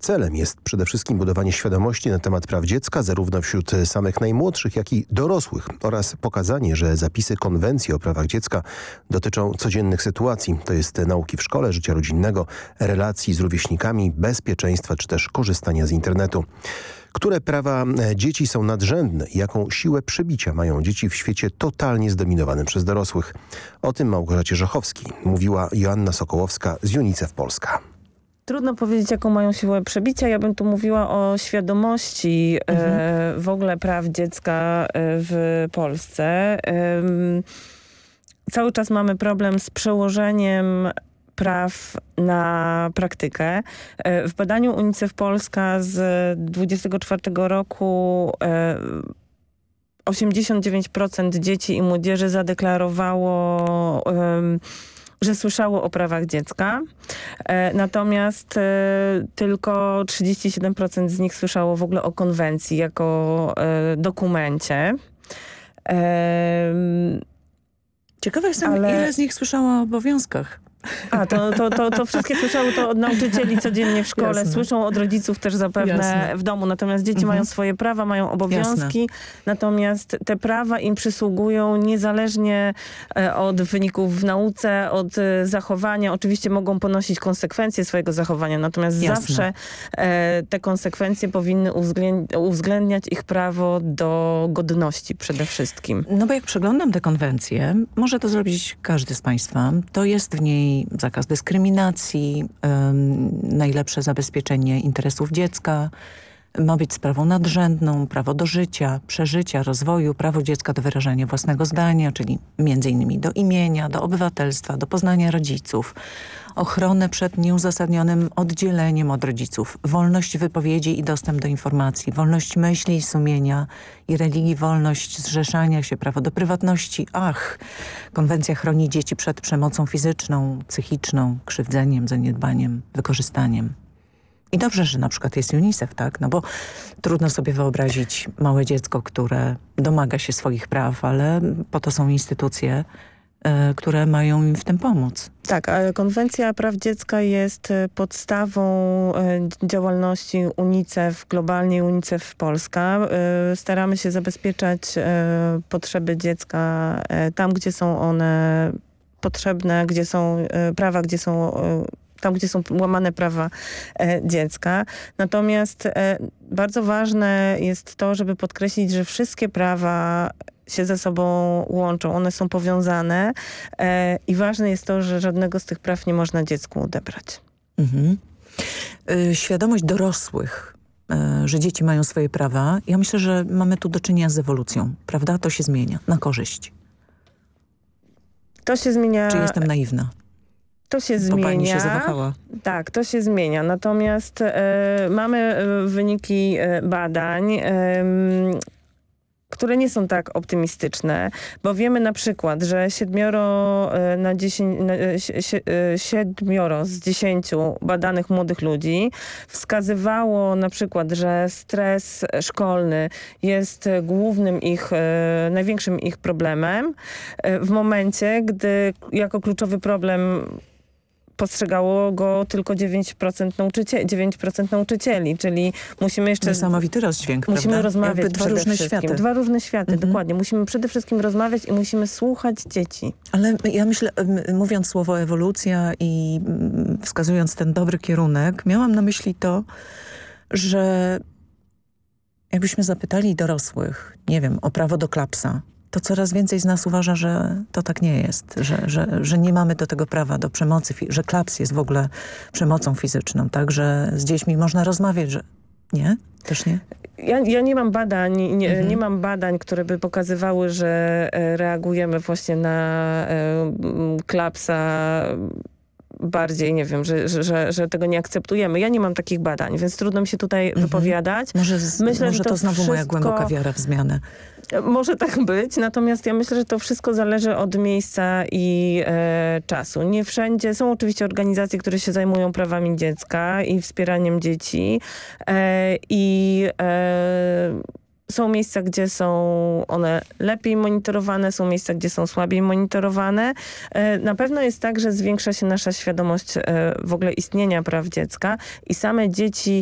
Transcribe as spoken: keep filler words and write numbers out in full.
Celem jest przede wszystkim budowanie świadomości na temat praw dziecka, zarówno wśród samych najmłodszych, jak i dorosłych, oraz pokazanie, że zapisy konwencji o prawach dziecka dotyczą codziennych sytuacji, to jest nauki w szkole, życia rodzinnego, relacji z rówieśnikami, bezpieczeństwa czy też korzystania z internetu. Które prawa dzieci są nadrzędne i jaką siłę przebicia mają dzieci w świecie totalnie zdominowanym przez dorosłych? O tym Małgorzacie Żochowskiej mówiła Joanna Sokołowska z UNICEF Polska. Trudno powiedzieć, jaką mają siłę przebicia. Ja bym tu mówiła o świadomości mhm. e, w ogóle praw dziecka w Polsce. E, cały czas mamy problem z przełożeniem praw na praktykę. W badaniu UNICEF Polska z dwudziestego czwartego roku osiemdziesiąt dziewięć procent dzieci i młodzieży zadeklarowało, że słyszało o prawach dziecka. Natomiast tylko trzydzieści siedem procent z nich słyszało w ogóle o konwencji jako dokumencie. Ciekawa jestem, ale... ile z nich słyszało o obowiązkach. A, to, to, to, to wszystkie słyszały to od nauczycieli codziennie w szkole, Jasne. Słyszą od rodziców też zapewne Jasne. W domu, natomiast dzieci mhm. mają swoje prawa, mają obowiązki, Jasne. Natomiast te prawa im przysługują niezależnie od wyników w nauce, od zachowania. Oczywiście mogą ponosić konsekwencje swojego zachowania, natomiast Jasne. Zawsze e, te konsekwencje powinny uwzględniać, uwzględniać ich prawo do godności przede wszystkim. No bo jak przeglądam tę konwencję, może to zrobić każdy z Państwa, to jest w niej zakaz dyskryminacji, um, najlepsze zabezpieczenie interesów dziecka, ma być sprawą nadrzędną, prawo do życia, przeżycia, rozwoju, prawo dziecka do wyrażania własnego zdania, czyli między innymi do imienia, do obywatelstwa, do poznania rodziców, ochronę przed nieuzasadnionym oddzieleniem od rodziców, wolność wypowiedzi i dostęp do informacji, wolność myśli i sumienia i religii, wolność zrzeszania się, prawo do prywatności. Ach, konwencja chroni dzieci przed przemocą fizyczną, psychiczną, krzywdzeniem, zaniedbaniem, wykorzystaniem. I dobrze, że na przykład jest UNICEF, tak? No bo trudno sobie wyobrazić małe dziecko, które domaga się swoich praw, ale po to są instytucje, które mają im w tym pomóc. Tak, a konwencja praw dziecka jest podstawą działalności UNICEF, globalnie UNICEF Polska. Staramy się zabezpieczać potrzeby dziecka tam, gdzie są one potrzebne, gdzie są prawa, gdzie są tam, gdzie są łamane prawa e, dziecka. Natomiast e, bardzo ważne jest to, żeby podkreślić, że wszystkie prawa się ze sobą łączą, one są powiązane e, i ważne jest to, że żadnego z tych praw nie można dziecku odebrać. Mhm. Y, świadomość dorosłych, y, że dzieci mają swoje prawa, ja myślę, że mamy tu do czynienia z ewolucją, prawda? To się zmienia na korzyść. To się zmienia... Czy jestem naiwna? To się Bo zmienia. pani się zawahała. Tak, to się zmienia. Natomiast e, mamy wyniki badań, e, które nie są tak optymistyczne, bo wiemy na przykład, że siedmioro, na dziesięć, na, siedmioro z dziesięciu badanych młodych ludzi wskazywało na przykład, że stres szkolny jest głównym ich, największym ich problemem w momencie, gdy jako kluczowy problem postrzegało go tylko dziewięć procent, nauczycieli, dziewięć procent nauczycieli, czyli musimy jeszcze... Niesamowity rozdźwięk, Musimy prawda? rozmawiać Jakby dwa różne wszystkim. światy. Dwa różne światy, mhm. dokładnie. Musimy przede wszystkim rozmawiać i musimy słuchać dzieci. Ale ja myślę, mówiąc słowo ewolucja i wskazując ten dobry kierunek, miałam na myśli to, że jakbyśmy zapytali dorosłych, nie wiem, o prawo do klapsa, to coraz więcej z nas uważa, że to tak nie jest, że, że, że nie mamy do tego prawa, do przemocy, że klaps jest w ogóle przemocą fizyczną, tak, że z dziećmi można rozmawiać, że nie? Też nie? Ja, ja nie mam badań, nie, mhm. nie mam badań, które by pokazywały, że reagujemy właśnie na e, klapsa bardziej, nie wiem, że, że, że tego nie akceptujemy. Ja nie mam takich badań, więc trudno mi się tutaj mhm. wypowiadać. Może, z, myślę, może że to, to znowu wszystko... moja głęboka wiara w zmianę. Może tak być, natomiast ja myślę, że to wszystko zależy od miejsca i e, czasu. Nie wszędzie. Są oczywiście organizacje, które się zajmują prawami dziecka i wspieraniem dzieci e, i e, są miejsca, gdzie są one lepiej monitorowane, są miejsca, gdzie są słabiej monitorowane. Na pewno jest tak, że zwiększa się nasza świadomość w ogóle istnienia praw dziecka i same dzieci